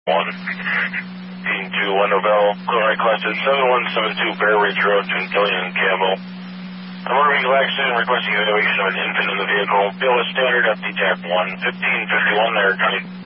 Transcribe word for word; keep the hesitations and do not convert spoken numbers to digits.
one. fifteen two one Novell, chloride requested seven one seven two Bear Ridge Road, Twin Killian, Campbell. I'm ordering accident, requesting evaluation of an infant in the vehicle. Bill is standard, F D TAC one, fifteen fifty-one there, County.